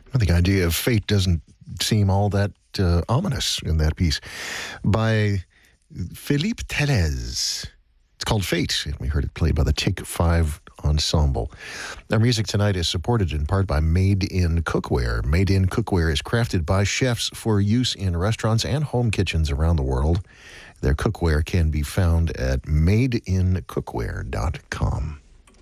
The idea of fate doesn't seem all that ominous in that piece by Philippe Telez. It's called Fate, and we heard it played by the Take 5 Ensemble. Our music tonight is supported in part by Made in Cookware. Made in Cookware is crafted by chefs for use in restaurants and home kitchens around the world. Their cookware can be found at madeincookware.com.